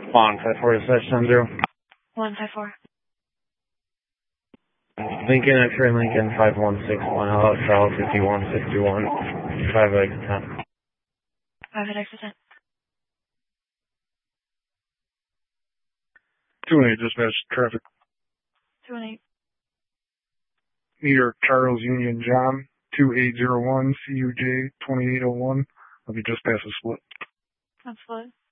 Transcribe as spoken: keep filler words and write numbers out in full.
Long five four to search ten zero. one five four. Lincoln X-ray Lincoln five one six one L X L fifty-one fifty-one five X ten. five X ten. two one eight dispatch traffic. two one eight. New York Charles Union John two eight zero one C U J twenty-eight oh one. I'll be just past the split. That's split.